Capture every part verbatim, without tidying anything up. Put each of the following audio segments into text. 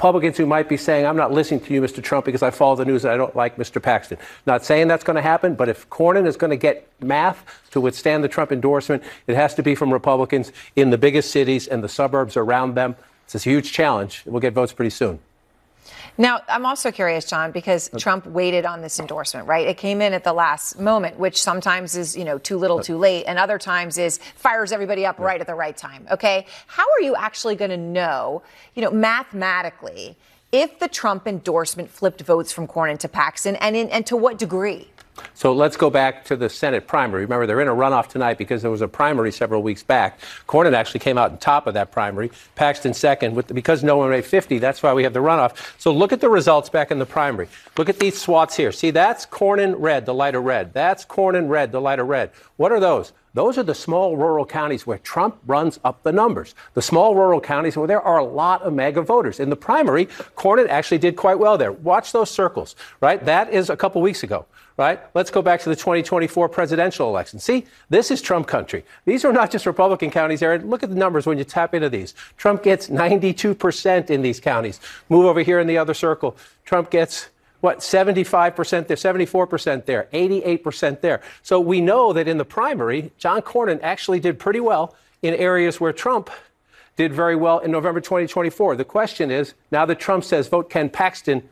Republicans who might be saying, I'm not listening to you, Mister Trump, because I follow the news and I don't like Mister Paxton. Not saying that's going to happen, but if Cornyn is going to get math to withstand the Trump endorsement, it has to be from Republicans in the biggest cities and the suburbs around them. It's a huge challenge. We'll get votes pretty soon. Now, I'm also curious, John, because Trump waited on this endorsement, right? It came in at the last moment, which sometimes is, you know, too little, too late, and other times is fires everybody up right at the right time, okay? How are you actually going to know, you know, mathematically, if the Trump endorsement flipped votes from Cornyn to Paxton, and, in, and to what degree? So let's go back to the Senate primary. Remember, they're in a runoff tonight because there was a primary several weeks back. Cornyn actually came out on top of that primary. Paxton second. With, because no one made fifty, that's why we have the runoff. So look at the results back in the primary. Look at these swaths here. See, that's Cornyn red, the lighter red. That's Cornyn red, the lighter red. What are those? Those are the small rural counties where Trump runs up the numbers. The small rural counties where there are a lot of MAGA voters. In the primary, Cornyn actually did quite well there. Watch those circles, right? That is a couple weeks ago. Right? Let's go back to the twenty twenty-four presidential election. See, this is Trump country. These are not just Republican counties, Aaron. Look at the numbers when you tap into these. Trump gets ninety-two percent in these counties. Move over here in the other circle. Trump gets, what, seventy-five percent there, seventy-four percent there, eighty-eight percent there. So we know that in the primary, John Cornyn actually did pretty well in areas where Trump did very well in November twenty twenty-four. The question is, now that Trump says vote Ken Paxton,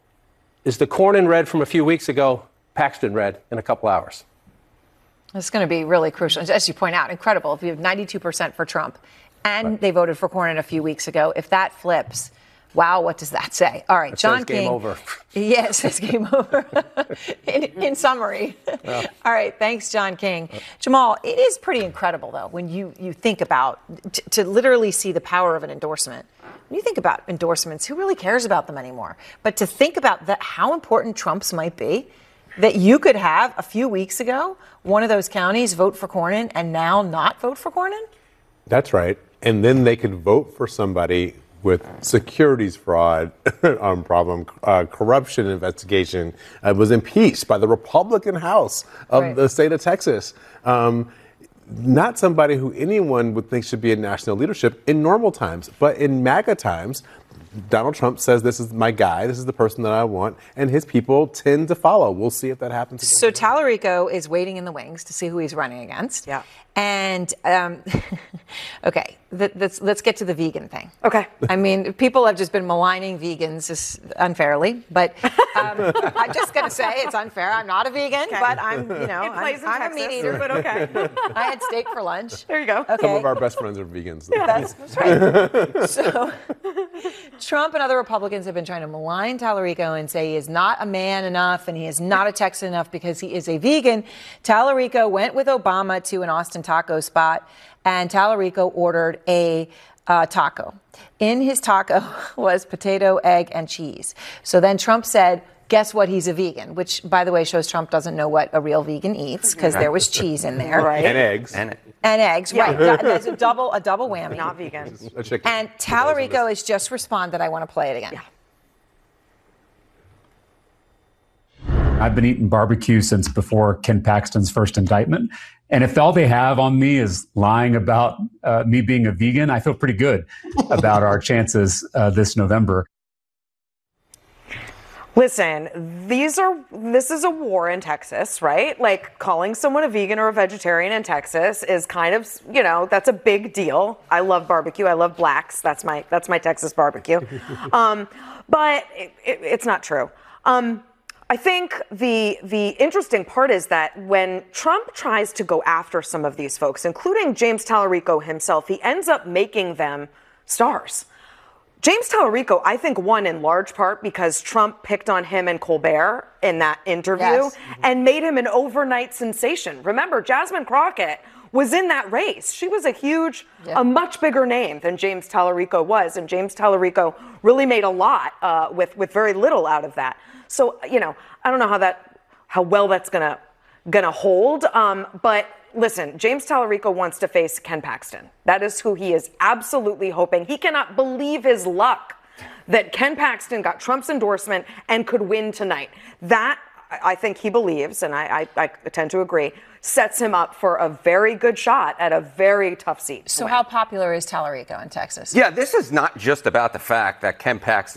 is the Cornyn red from a few weeks ago Paxton red in a couple hours? It's going to be really crucial. As you point out, incredible. If you have ninety-two percent for Trump and right. they voted for Cornyn a few weeks ago, if that flips, wow, what does that say? All right, it John says King. Game over. Yes, it's game over. in, in summary. Yeah. All right, thanks, John King. Jamal, it is pretty incredible, though, when you, you think about, t- to literally see the power of an endorsement. When you think about endorsements, who really cares about them anymore? But to think about that, how important Trump's might be, that you could have a few weeks ago, one of those counties vote for Cornyn and now not vote for Cornyn? That's right. And then they could vote for somebody with securities fraud um, problem, uh, corruption investigation, uh, was impeached by the Republican House of right. the state of Texas. Um, not somebody who anyone would think should be in national leadership in normal times. But in MAGA times, Donald Trump says, this is my guy, this is the person that I want, and his people tend to follow. We'll see if that happens again. So Tallarico is waiting in the wings to see who he's running against. Yeah. And, um, okay, th- let's, let's get to the vegan thing. Okay. I mean, people have just been maligning vegans unfairly, but um, I'm just going to say it's unfair. I'm not a vegan, okay. but I'm, you know, it plays I'm, in I'm Texas, a meat eater. But okay. I had steak for lunch. There you go. Okay. Some of our best friends are vegans. Yeah, that's, that's right. So Trump and other Republicans have been trying to malign Tallarico and say he is not a man enough and he is not a Texan enough because he is a vegan. Tallarico went with Obama to an Austin taco spot, and Tallarico ordered a uh, taco. In his taco was potato, egg, and cheese. So then Trump said, guess what, he's a vegan, which, by the way, shows Trump doesn't know what a real vegan eats because there was cheese in there. Right. And eggs. And, and eggs, yeah. right. There's a double, a double whammy. Not vegan. A chicken. And Tallarico has just responded, I want to play it again. Yeah. I've been eating barbecue since before Ken Paxton's first indictment. And if all they have on me is lying about uh, me being a vegan, I feel pretty good about our chances uh, this November. Listen, these are this is a war in Texas, right? Like calling someone a vegan or a vegetarian in Texas is kind of, you know, that's a big deal. I love barbecue. I love blacks. That's my that's my Texas barbecue. um, but it, it, it's not true. Um, I think the the interesting part is that when Trump tries to go after some of these folks, including James Tallarico himself, he ends up making them stars. James Tallarico, I think, won in large part because Trump picked on him and Colbert in that interview yes. and made him an overnight sensation. Remember, Jasmine Crockett was in that race. She was a huge, yeah. a much bigger name than James Tallarico was, and James Tallarico really made a lot uh, with with very little out of that. So, you know, I don't know how that, how well that's gonna gonna hold. Um, but listen, James Tallarico wants to face Ken Paxton. That is who he is absolutely hoping. He cannot believe his luck that Ken Paxton got Trump's endorsement and could win tonight. That, I think he believes, and I, I, I tend to agree, sets him up for a very good shot at a very tough seat. So how popular is Tallarico in Texas? Yeah, this is not just about the fact that Ken Paxton